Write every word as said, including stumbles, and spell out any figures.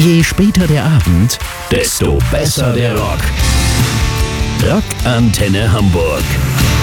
Je später der Abend, desto besser der Rock. Rock Antenne Hamburg.